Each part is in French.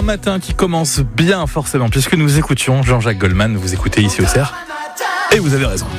matin qui commence bien forcément, puisque nous écoutions Jean-Jacques Goldman. Vous écoutez ici au CER, et vous avez raison.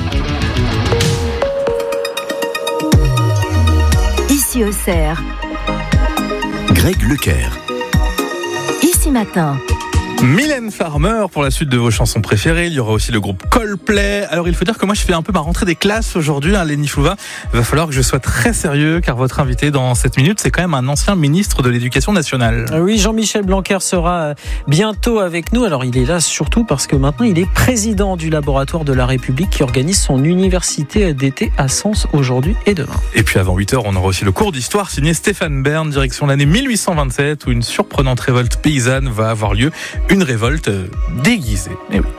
Ici au CER, Greg Leclerc. Ici matin. Mylène Farmer pour la suite de vos chansons préférées. Il y aura aussi le groupe Coldplay. Alors il faut dire que moi je fais un peu ma rentrée des classes aujourd'hui, Lénie Chouva. Il va falloir que je sois très sérieux car votre invité dans 7 minutes, c'est quand même un ancien ministre de l'Éducation nationale. Oui, Jean-Michel Blanquer sera bientôt avec nous. Alors il est là surtout parce que maintenant il est président du laboratoire de la République qui organise son université d'été à Sens aujourd'hui et demain. Et puis avant 8h, on aura aussi le cours d'histoire signé Stéphane Bern, direction l'année 1827 où une surprenante révolte paysanne va avoir lieu. Une révolte déguisée. Eh oui.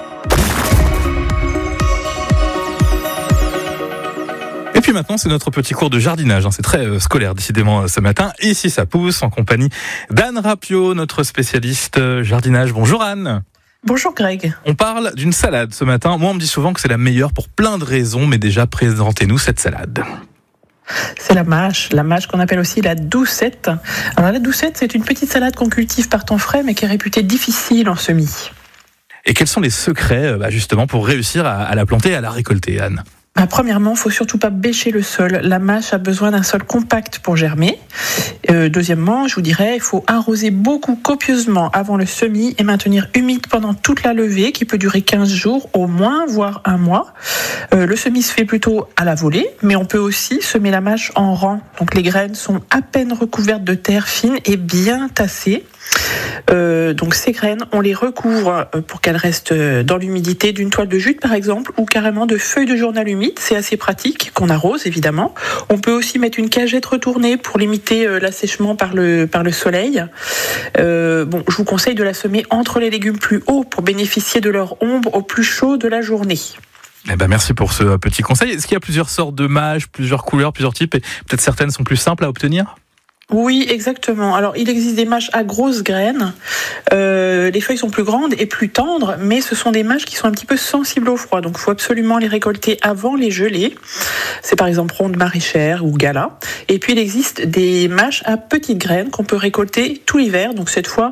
Et puis maintenant, c'est notre petit cours de jardinage. C'est très scolaire, décidément, ce matin. Ici, ça pousse, en compagnie d'Anne Rapio, notre spécialiste jardinage. Bonjour Anne. Bonjour Greg. On parle d'une salade ce matin. Moi, on me dit souvent que c'est la meilleure pour plein de raisons, mais déjà, présentez-nous cette salade. C'est la mâche qu'on appelle aussi la doucette. Alors la doucette, c'est une petite salade qu'on cultive par temps frais, mais qui est réputée difficile en semis. Et quels sont les secrets, justement, pour réussir à la planter et à la récolter, Anne ? Premièrement, il ne faut surtout pas bêcher le sol. La mâche a besoin d'un sol compact pour germer. Deuxièmement, je vous dirais, il faut arroser beaucoup copieusement avant le semis et maintenir humide pendant toute la levée, qui peut durer 15 jours au moins, voire un mois. Le semis se fait plutôt à la volée, mais on peut aussi semer la mâche en rang. Donc les graines sont à peine recouvertes de terre fine et bien tassées. Donc ces graines, on les recouvre pour qu'elles restent dans l'humidité d'une toile de jute par exemple, ou carrément de feuilles de journal humide. C'est assez pratique, qu'on arrose évidemment. On peut aussi mettre une cagette retournée pour limiter l'assèchement par le soleil. Je vous conseille de la semer entre les légumes plus hauts pour bénéficier de leur ombre au plus chaud de la journée. Merci pour ce petit conseil. Est-ce qu'il y a plusieurs sortes de mâches, plusieurs couleurs, plusieurs types, et peut-être certaines sont plus simples à obtenir ? Oui, exactement. Alors, il existe des mâches à grosses graines. Les feuilles sont plus grandes et plus tendres, mais ce sont des mâches qui sont un petit peu sensibles au froid. Donc, il faut absolument les récolter avant les gelées. C'est par exemple ronde maraîchère ou gala. Et puis, il existe des mâches à petites graines qu'on peut récolter tout l'hiver. Donc, cette fois,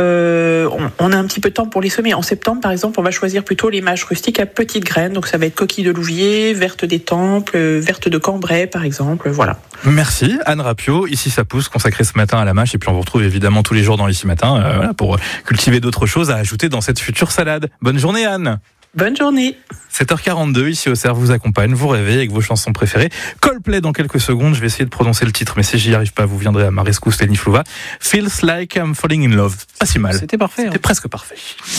on a un petit peu de temps pour les semer. En septembre, par exemple, on va choisir plutôt les mâches rustiques à petites graines. Donc, ça va être coquille de louvier, verte des temples, verte de Cambrai, par exemple. Voilà. Merci, Anne Rapio. Ici, ça pousse, consacré ce matin à la mâche. Et puis, on vous retrouve évidemment tous les jours dans Ici Matin pour cultiver d'autres choses à ajouter dans cette future salade. Bonne journée, Anne. Bonne journée. 7h42, ici au CER vous accompagne, vous réveille avec vos chansons préférées. Coldplay dans quelques secondes, je vais essayer de prononcer le titre, mais si j'y arrive pas, vous viendrez à ma rescousse, Lénie Chouva. Feels like I'm falling in love. Pas si mal. C'était parfait. C'était presque parfait.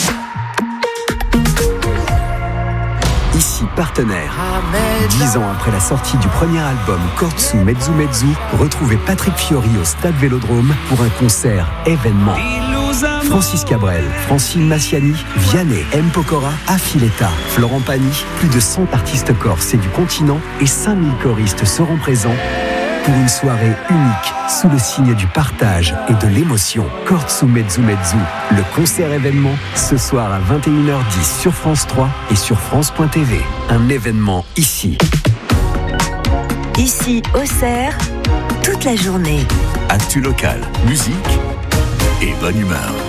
Ici partenaire. 10 ans après la sortie du premier album Kortsu Mezzu Mezzu, retrouvez Patrick Fiori au Stade Vélodrome pour un concert événement. Francis Cabrel, Francine Massiani, Vianney, M. Pokora, Affiletta, Florent Pagny, plus de 100 artistes corses et du continent et 5000 choristes seront présents pour une soirée unique sous le signe du partage et de l'émotion. Kortsu Mezzu Mezzu, le concert événement, ce soir à 21h10 sur France 3 et sur France.tv. Un événement ici. Ici au CER, toute la journée. Actu local, musique et bonne humeur.